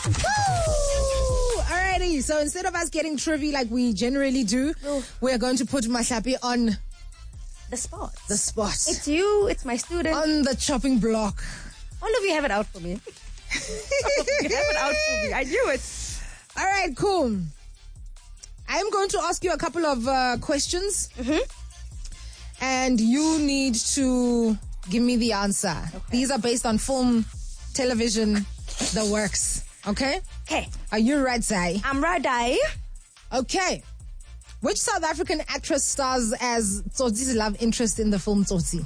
Woo! Alrighty, so instead of us getting trivia like we generally do, we're going to put Mahlapi on The spot. the spot. It's you. It's my student. On the chopping block. All of you have it out for me. You have it out for me. I knew it. Alright, cool. I'm going to ask you a couple of questions. And you need to give me the answer. Okay. These are based on film, television, the works. Okay? Okay. Are you ready? I'm ready. Okay. Which South African actress stars as Tsotsi's love interest in the film Tsotsi?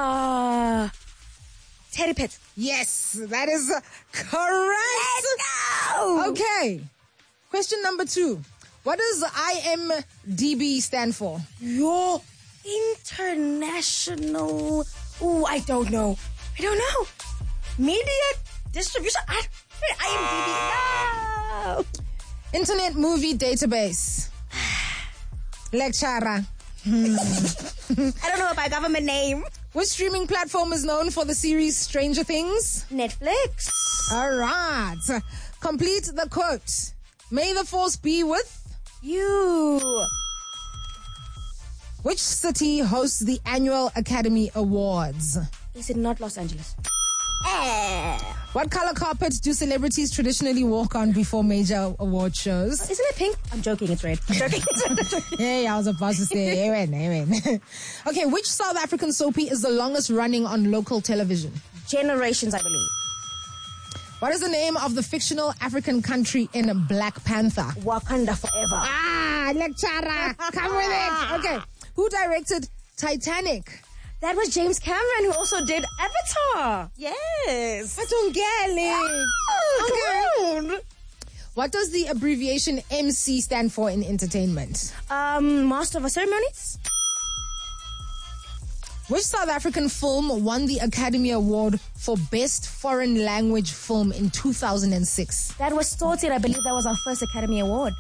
Teddy Pitt. Yes, that is correct. Let's go. Okay. Question number 2. What does IMDb stand for? Your international. Ooh, I don't know. Media distribution. IMDb. No. Internet Movie Database. Lecturer. I don't know my government name. Which streaming platform is known for the series Stranger Things? Netflix. All right. Complete the quote. May the force be with. You. Which city hosts the annual Academy Awards? Is it not Los Angeles? What color carpet do celebrities traditionally walk on before major award shows? Isn't it pink? I'm joking. It's red. I'm joking. Hey, I was about to say, amen. Okay, which South African soapy is the longest running on local television? Generations, I believe. What is the name of the fictional African country in Black Panther? Wakanda forever. Lecturer, come with it. Okay, who directed Titanic? That was James Cameron, who also did Avatar. Yes. Okay. What does the abbreviation MC stand for in entertainment? Master of Ceremonies. Which South African film won the Academy Award for Best Foreign Language Film in 2006? That was Sorted. I believe that was our first Academy Award.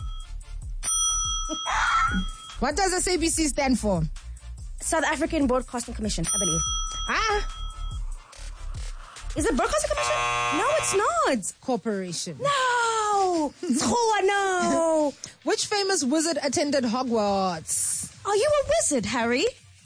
What does SABC stand for? South African Broadcasting Commission, I believe. Is it Broadcasting Commission? No, it's not. Corporation. No. No. Which famous wizard attended Hogwarts? Are you a wizard, Harry?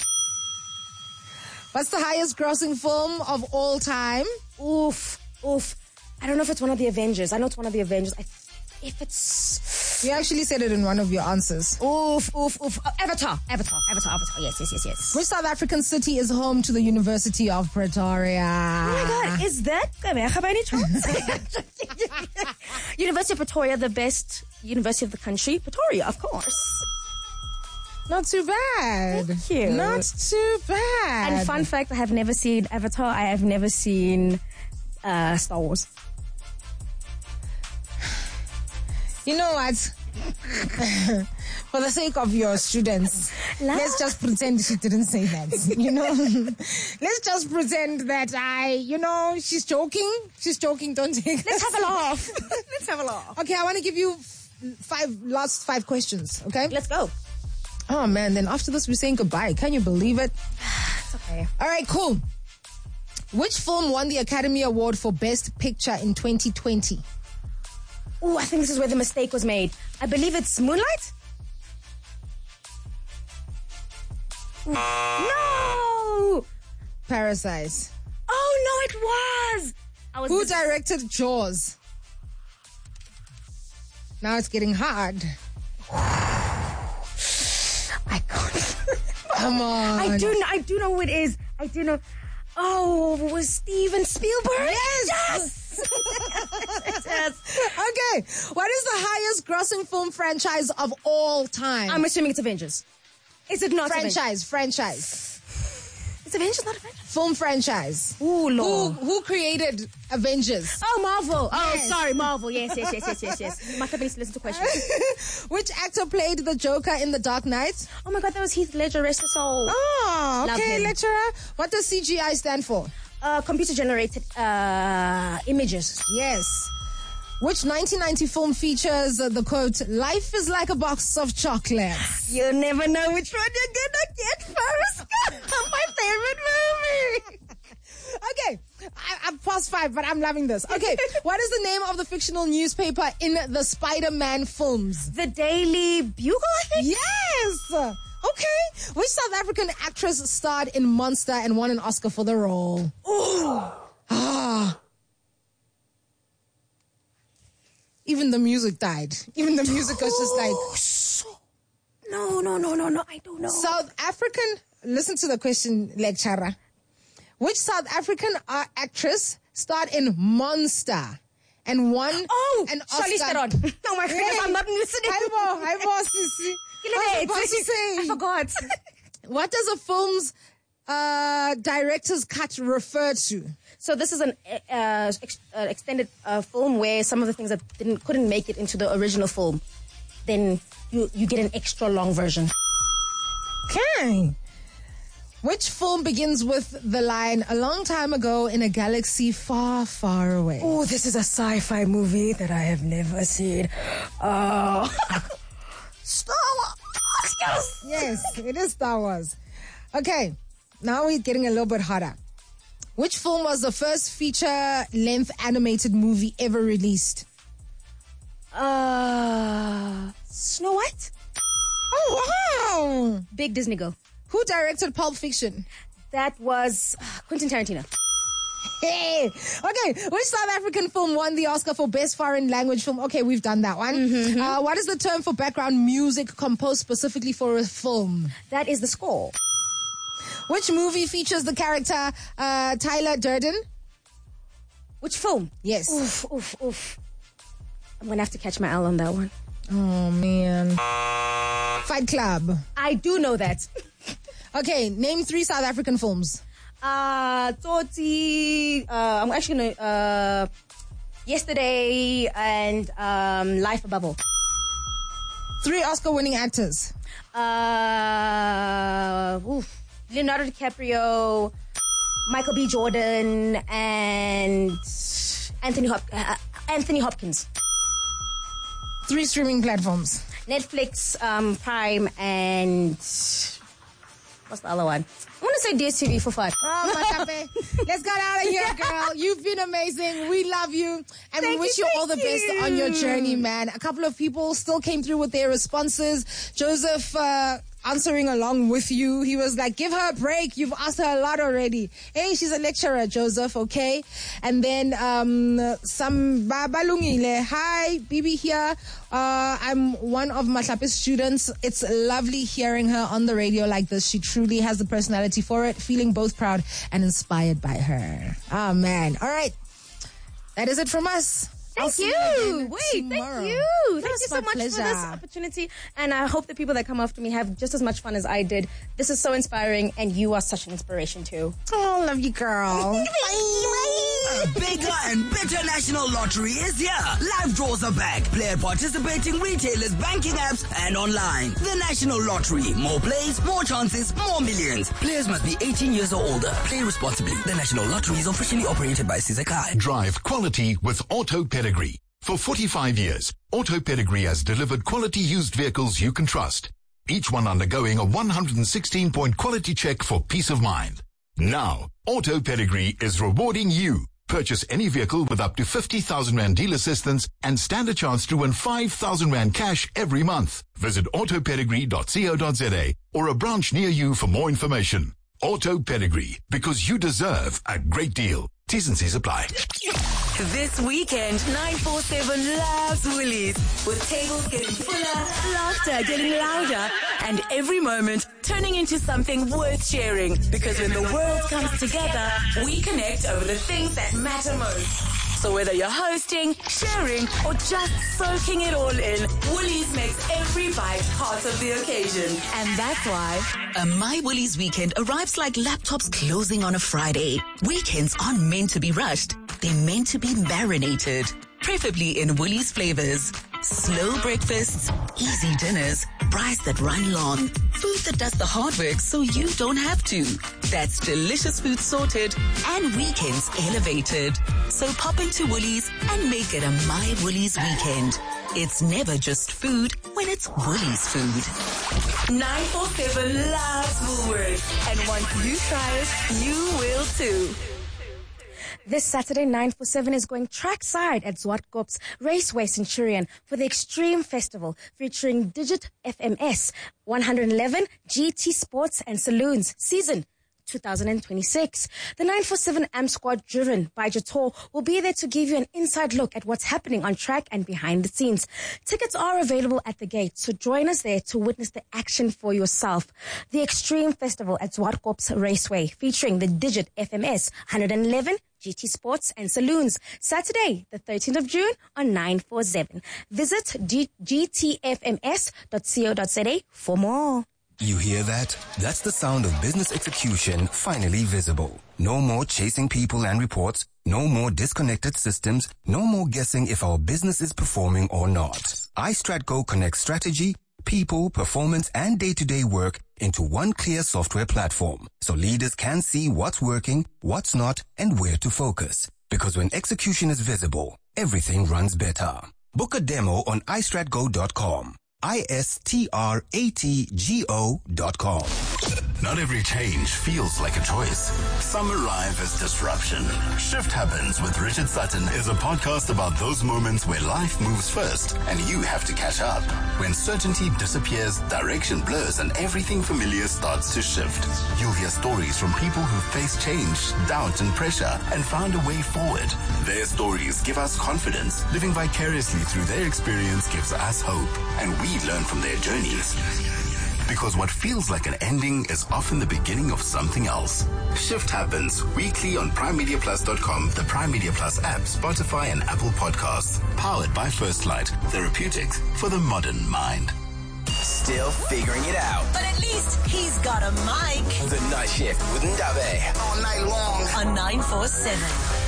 What's the highest grossing film of all time? Oof. I don't know if it's one of the Avengers. I know it's one of the Avengers. If it's... You actually said it in one of your answers. Oof. Avatar. Yes. Which South African city is home to the University of Pretoria? Oh my God, is that Gqeberha by any chance? University of Pretoria, the best university of the country. Pretoria, of course. Not too bad. Thank you. Not too bad. And fun fact, I have never seen Avatar. I have never seen Star Wars. You know what? For the sake of your students, let's just pretend she didn't say that. Let's just pretend that she's joking. She's joking. Don't take it. Let's have a laugh. Okay, I want to give you last five questions. Okay? Let's go. Oh man, then after this we're saying goodbye. Can you believe it? It's okay. All right, cool. Which film won the Academy Award for Best Picture in 2020? Ooh, I think this is where the mistake was made. I believe it's Moonlight? No! Parasite. Oh, no, it was! Who directed Jaws? Now it's getting hard. I can't. Come on. I do know who it is. I do know. Oh, it was Steven Spielberg? Yes! Yes. Okay. What is the highest grossing film franchise of all time? I'm assuming it's Avengers. Is it not franchise? Is Avengers not a franchise? Film franchise. Ooh, Lord. Who created Avengers? Oh, Marvel. Yes. Oh, sorry, Marvel. Yes. You must have been to listen to questions. Which actor played the Joker in The Dark Knight? Oh my God, that was Heath Ledger, rest his soul. Oh, Love okay, him. lecturer. What does CGI stand for? Computer generated images. Yes. Which 1990 film features the quote, "Life is like a box of chocolates"? You never know which one you're gonna get first. My favorite movie. Okay, I'm past 5, but I'm loving this. Okay, what is the name of the fictional newspaper in the Spider-Man films? The Daily Bugle, I think? Yes! Okay. Which South African actress starred in Monster and won an Oscar for the role? Oh. Even the music died. Even the music was just like... No, I don't know. South African... Listen to the question, lecturer. Which South African actress starred in Monster and won an Oscar? Charlize Theron. Oh my goodness, I'm not listening. Hi, boss. Sissy. I was about to say. I forgot. What does a film's director's cut refer to? So this is an extended film where some of the things that couldn't make it into the original film, then you get an extra long version. Okay. Which film begins with the line, "A long time ago in a galaxy far, far away"? Oh, this is a sci-fi movie that I have never seen. Star Wars. Yes, it is Star Wars. Okay, now we're getting a little bit harder. Which film was the first feature-length animated movie ever released? Snow White? Oh, wow! Big Disney girl. Who directed Pulp Fiction? That was Quentin Tarantino. Hey! Okay, which South African film won the Oscar for Best Foreign Language Film? Okay, we've done that one. Mm-hmm. What is the term for background music composed specifically for a film? That is the score. Which movie features the character Tyler Durden? Which film? Yes. Oof. I'm going to have to catch my L on that one. Oh, man. Fight Club. I do know that. Okay, name 3 South African films. Toti, I'm actually gonna, Yesterday and Life Above All. 3 Oscar-winning actors. Leonardo DiCaprio, Michael B. Jordan, and Anthony Hopkins. 3 streaming platforms. Netflix, Prime, and what's the other one? I want to say DSTV for fun. Oh, Matape. Let's get out of here, girl. You've been amazing. We love you. And we wish you all the best on your journey, man. A couple of people still came through with their responses. Joseph, answering along with you. He was like, give her a break. You've asked her a lot already. Hey, she's a lecturer, Joseph, okay? And then some Balungile. Hi, Bibi here. I'm one of Matlape's students. It's lovely hearing her on the radio like this. She truly has the personality for it. Feeling both proud and inspired by her. Oh, man. All right. That is it from us. Thank you. Thank you. Thank you so much for this opportunity. And I hope the people that come after me have just as much fun as I did. This is so inspiring, and you are such an inspiration too. Oh, love you, girl. A bigger and better National Lottery is here. Live draws are back. Play at participating retailers, banking apps, and online. The National Lottery. More plays, more chances, more millions. Players must be 18 years or older. Play responsibly. The National Lottery is officially operated by Sizakai. Drive quality with Auto Pedigree. For 45 years, Auto Pedigree has delivered quality used vehicles you can trust. Each one undergoing a 116-point quality check for peace of mind. Now, Auto Pedigree is rewarding you. Purchase any vehicle with up to 50,000 Rand deal assistance and stand a chance to win 5,000 Rand cash every month. Visit autopedigree.co.za or a branch near you for more information. Auto Pedigree, because you deserve a great deal. T's and C's apply. This weekend, 947 loves Woolies, with tables getting fuller, laughter getting louder, and every moment turning into something worth sharing. Because when the world comes together, we connect over the things that matter most. So whether you're hosting, sharing, or just soaking it all in, Woolies makes every bite part of the occasion. And that's why a My Woolies weekend arrives like laptops closing on a Friday. Weekends aren't meant to be rushed. They're meant to be marinated, preferably in Woolies flavors. Slow breakfasts, easy dinners, fries that run long, food that does the hard work so you don't have to. That's delicious food sorted and weekends elevated. So pop into Woolies and make it a My Woolies weekend. It's never just food when it's Woolies food. 947 loves Woolworths, and once you try it, you will too. This Saturday, 947 is going trackside at Zwartkops Raceway Centurion for the Extreme Festival featuring Digit FMS 111 GT Sports and Saloons Season 2026. The 947 AMP squad, driven by Jator, will be there to give you an inside look at what's happening on track and behind the scenes. Tickets are available at the gate, so join us there to witness the action for yourself. The Extreme Festival at Zwartkops Raceway, featuring the Digit FMS 111 GT Sports and Saloons, Saturday, the 13th of June on 947. Visit gtfms.co.za for more. You hear that? That's the sound of business execution finally visible. No more chasing people and reports. No more disconnected systems. No more guessing if our business is performing or not. iStratGo connects strategy, people, performance, and day-to-day work into one clear software platform, so leaders can see what's working, what's not, and where to focus. Because when execution is visible, everything runs better. Book a demo on iStratGo.com. iStratgo.com. Not every change feels like a choice. Some arrive as disruption. Shift Happens with Richard Sutton is a podcast about those moments where life moves first and you have to catch up. When certainty disappears, direction blurs, and everything familiar starts to shift. You'll hear stories from people who faced change, doubt, and pressure and found a way forward. Their stories give us confidence. Living vicariously through their experience gives us hope, and we learn from their journeys. Because what feels like an ending is often the beginning of something else. Shift Happens weekly on PrimeMediaPlus.com, the Prime Media Plus app, Spotify, and Apple Podcasts. Powered by First Light, therapeutics for the modern mind. Still figuring it out. But at least he's got a mic. The Night Shift with Ndabe. All night long. On 947.